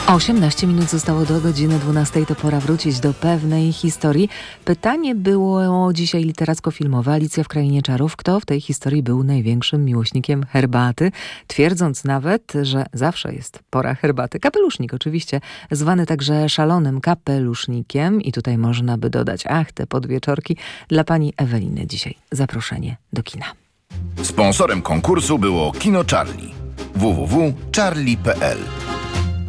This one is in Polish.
18 minut zostało do godziny 12. To pora wrócić do pewnej historii. Pytanie było dzisiaj literacko-filmowe. Alicja w Krainie Czarów. Kto w tej historii był największym miłośnikiem herbaty? Twierdząc nawet, że zawsze jest pora herbaty. Kapelusznik oczywiście, zwany także szalonym kapelusznikiem. I tutaj można by dodać, te podwieczorki. Dla pani Eweliny dzisiaj zaproszenie do kina. Sponsorem konkursu było Kino Charlie. www.charlie.pl